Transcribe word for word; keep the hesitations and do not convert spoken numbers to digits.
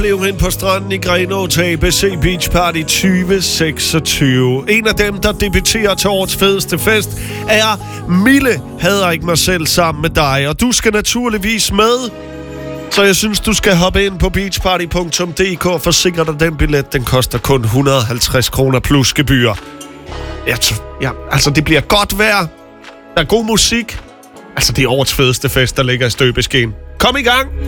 opleve hen på stranden i Grenaa til A B C Beach Party tyve seksogtyve. En af dem, der debuterer til årets fedeste fest, er Mille Hader ikke mig selv sammen med dig. Og du skal naturligvis med. Så jeg synes, du skal hoppe ind på beachparty punktum d k og forsikre dig den billet. Den koster kun et hundrede og halvtreds kroner plus gebyr. Ja, ja, altså det bliver godt vejr. Der er god musik. Altså det er årets fedeste fest, der ligger i støbeskeen. Kom i gang!